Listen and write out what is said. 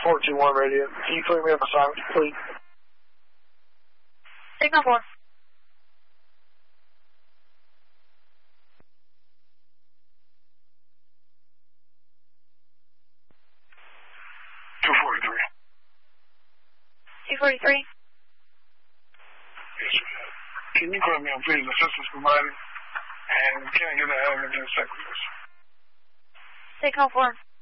421 radio. Can you clear me up assignment, please? Signal 4. Yes, 243. sir. Can you clear me up, please? Assistance provided. And can I get that element in a second, please? Signal 4.